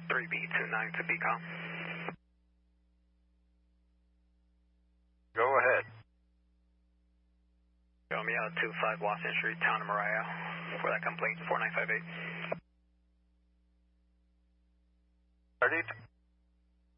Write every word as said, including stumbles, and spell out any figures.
three B two nine to B COM. Go ahead. Show me out two five Washington Street, Town of Mariah, for that complaint, four nine five eight. Ready?